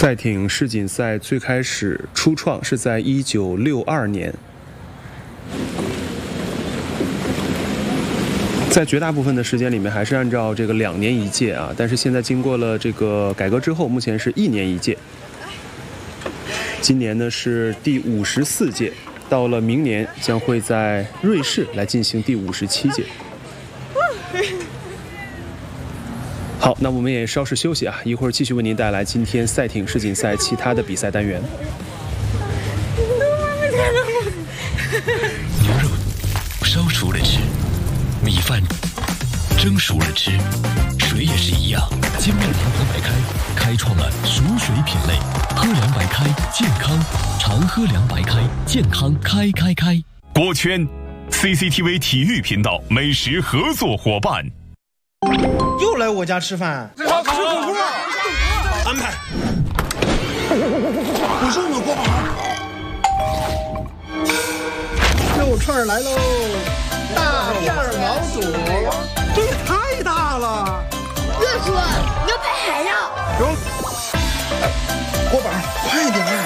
赛艇世锦赛最开始初创是在1962年，在绝大部分的时间里面还是按照这个2年1届啊，但是现在经过了这个改革之后，目前是1年1届。今年呢是第54届，到了明年将会在瑞士来进行第57届。好，那我们也稍事休息啊，一会儿继续为您带来今天赛艇世锦赛其他的比赛单元。 牛肉烧熟了吃，米饭蒸熟了吃，水也是一样。精酿糖糖白开开创了熟水品类，喝凉白开健康，常喝凉白开健康开。 锅圈 CCTV 体育频道美食合作伙伴。 又来我家吃饭， 吃火锅， 安排。不是我锅巴，肉串来喽！大片毛肚，这也太大了。 热叔，牛排还要。 锅巴，快点！